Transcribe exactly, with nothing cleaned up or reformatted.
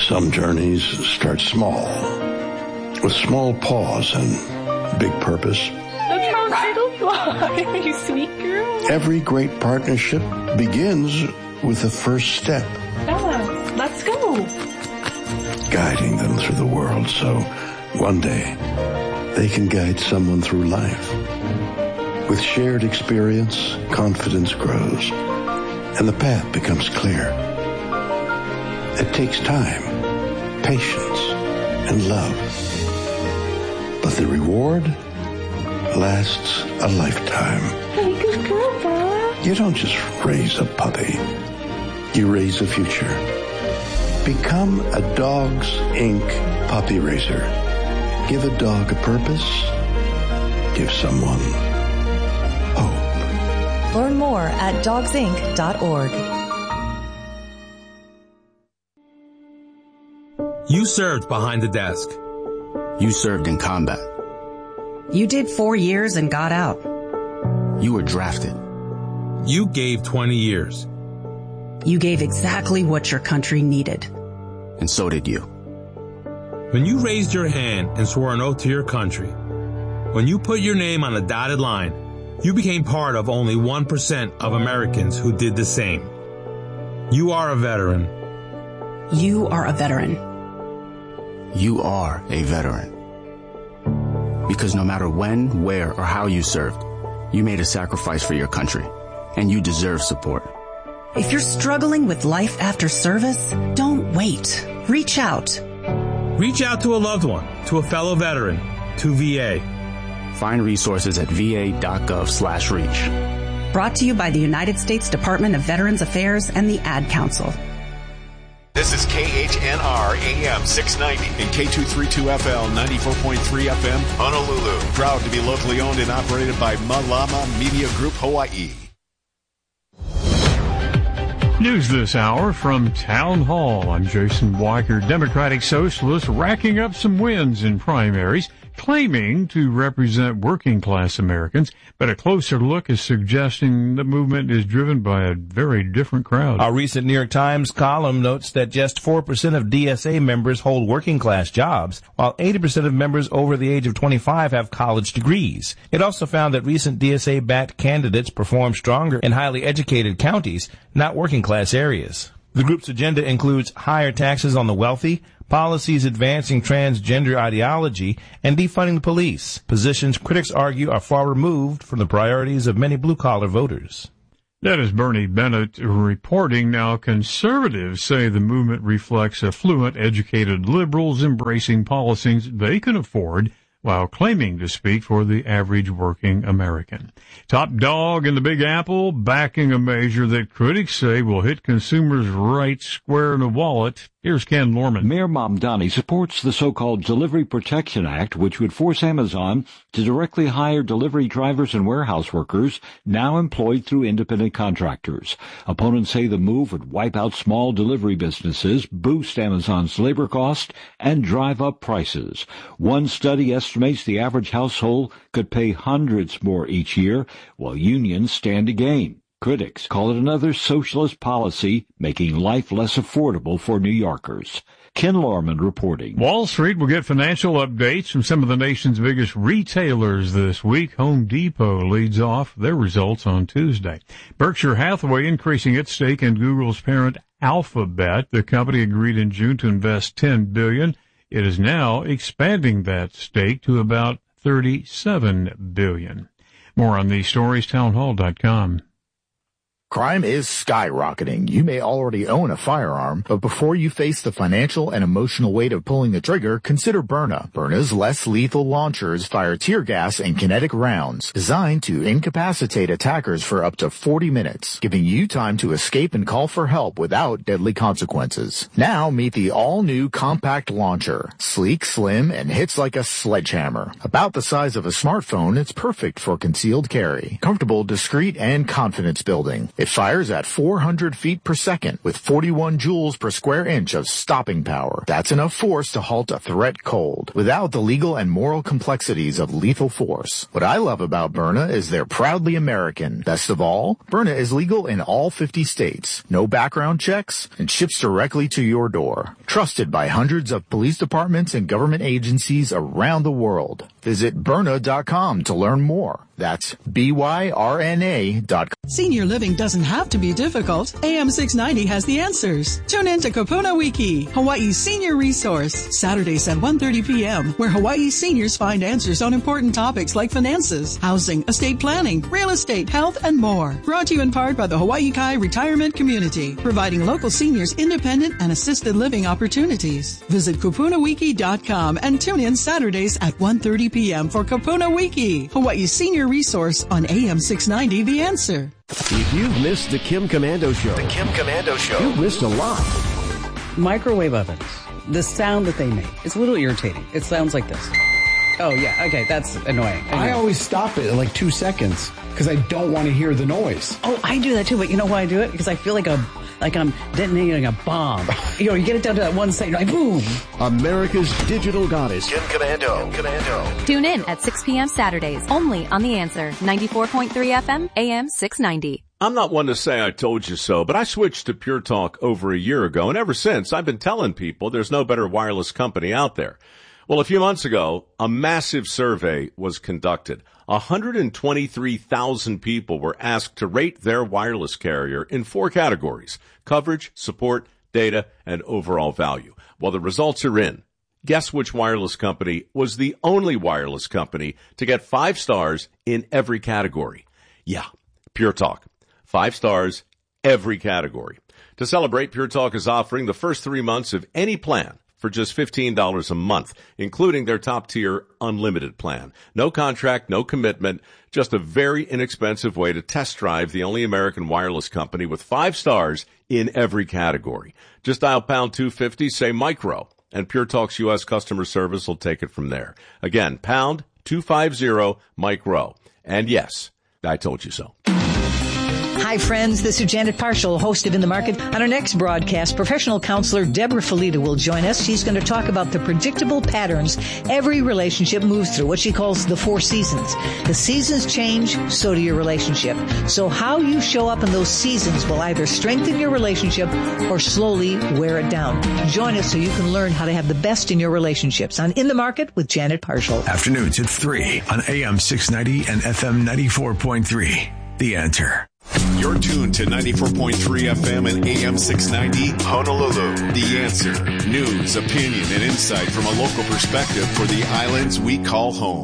Some journeys start small, with small paws and big purpose. Look how little you are, you sweet girl. Every great partnership begins with the first step. Bella, let's go. Guiding them through the world so one day they can guide someone through life. With shared experience, confidence grows, and the path becomes clear. It takes time, patience, and love. But the reward lasts a lifetime. Hey, good girl, Bella. You don't just raise a puppy. You raise a future. Become a Dogs Incorporated puppy raiser. Give a dog a purpose. Give someone hope. Learn more at dogs inc dot org. You served behind the desk. You served in combat. You did four years and got out. You were drafted. You gave twenty years. You gave exactly what your country needed. And so did you. When you raised your hand and swore an oath to your country, when you put your name on a dotted line, you became part of only one percent of Americans who did the same. You are a veteran. You are a veteran. You are a veteran. Because no matter when, where, or how you served, you made a sacrifice for your country, and you deserve support. If you're struggling with life after service, don't wait. Reach out. Reach out to a loved one, to a fellow veteran, to V A. Find resources at va.gov slash reach. Brought to you by the United States Department of Veterans Affairs and the Ad Council. This is K H N R A M six ninety and K two thirty-two F L ninety-four point three F M Honolulu. Proud to be locally owned and operated by Malama Media Group Hawaii. News this hour from Town Hall. I'm Jason Weicker. Democratic Socialists racking up some wins in primaries, claiming to represent working-class Americans, but a closer look is suggesting the movement is driven by a very different crowd. Our recent New York Times column notes that just four percent of D S A members hold working-class jobs, while eighty percent of members over the age of twenty-five have college degrees. It also found that recent D S A-backed candidates perform stronger in highly educated counties, not working-class areas. The group's agenda includes higher taxes on the wealthy, policies advancing transgender ideology, and defunding the police, positions critics argue are far removed from the priorities of many blue-collar voters. That is Bernie Bennett reporting. Now, conservatives say the movement reflects affluent, educated liberals embracing policies they can afford while claiming to speak for the average working American. Top dog in the Big Apple backing a measure that critics say will hit consumers right square in the wallet. Here's Ken Lorman. Mayor Mamdani supports the so-called Delivery Protection Act, which would force Amazon to directly hire delivery drivers and warehouse workers now employed through independent contractors. Opponents say the move would wipe out small delivery businesses, boost Amazon's labor cost, and drive up prices. One study estimates the average household could pay hundreds more each year, while unions stand to gain. Critics call it another socialist policy, making life less affordable for New Yorkers. Ken Lorman reporting. Wall Street will get financial updates from some of the nation's biggest retailers this week. Home Depot leads off their results on Tuesday. Berkshire Hathaway increasing its stake in Google's parent Alphabet. The company agreed in June to invest ten billion dollars. It is now expanding that stake to about thirty-seven billion dollars. More on these stories, townhall dot com. Crime is skyrocketing. You may already own a firearm, but before you face the financial and emotional weight of pulling the trigger, consider Byrna. Byrna's less lethal launchers fire tear gas and kinetic rounds designed to incapacitate attackers for up to forty minutes, giving you time to escape and call for help without deadly consequences. Now meet the all-new compact launcher. Sleek, slim, and hits like a sledgehammer. About the size of a smartphone, it's perfect for concealed carry. Comfortable, discreet, and confidence building. It fires at four hundred feet per second with forty-one joules per square inch of stopping power. That's enough force to halt a threat cold without the legal and moral complexities of lethal force. What I love about Byrna is they're proudly American. Best of all, Byrna is legal in all fifty states. No background checks and ships directly to your door. Trusted by hundreds of police departments and government agencies around the world. Visit Byrna dot com to learn more. That's B Y R N A dot com. Senior living doesn't have to be difficult. A M six ninety has the answers. Tune in to Kapuna Wiki, Hawaii's senior resource, Saturdays at one thirty p.m., where Hawaii seniors find answers on important topics like finances, housing, estate planning, real estate, health, and more. Brought to you in part by the Hawaii Kai Retirement Community, providing local seniors independent and assisted living opportunities. Visit kapuna wiki dot com and tune in Saturdays at one thirty p.m. for Kapuna Wiki, Hawaii's senior resource on A M six ninety The Answer. If you've missed the Kim Komando Show, the Kim Komando Show, you've missed a lot. Microwave ovens, the sound that they make, it's a little irritating. It sounds like this. Oh, yeah, okay, that's annoying. I, I always stop it at like two seconds because I don't want to hear the noise. Oh, I do that too, but you know why I do it? Because I feel like a like I'm detonating a bomb. You know, you get it down to that one second, like boom. America's digital goddess, Kim Komando. Kim Komando. Tune in at six p.m. Saturdays, only on The Answer, ninety-four point three F M, A M six ninety. I'm not one to say I told you so, but I switched to Pure Talk over a year ago, and ever since I've been telling people there's no better wireless company out there. Well, a few months ago, a massive survey was conducted. one hundred twenty-three thousand people were asked to rate their wireless carrier in four categories: coverage, support, data, and overall value. Well, the results are in. Guess which wireless company was the only wireless company to get five stars in every category? Yeah, Pure Talk. Five stars, every category. To celebrate, Pure Talk is offering the first three months of any plan for just fifteen dollars a month, including their top-tier unlimited plan. No contract, no commitment, just a very inexpensive way to test drive the only American wireless company with five stars in every category. Just dial pound two fifty, say micro, and Pure Talk's U S customer service will take it from there. Again, pound two fifty, micro. And yes, I told you so. Hi, friends. This is Janet Parshall, host of In the Market. On our next broadcast, professional counselor Deborah Felita will join us. She's going to talk about the predictable patterns every relationship moves through, what she calls the four seasons. The seasons change, so do your relationship. So how you show up in those seasons will either strengthen your relationship or slowly wear it down. Join us so you can learn how to have the best in your relationships on In the Market with Janet Parshall. Afternoons at three on A M six ninety and F M ninety-four point three. The Answer. You're tuned to ninety-four point three F M and A M six ninety Honolulu. The Answer. News, opinion, and insight from a local perspective for the islands we call home.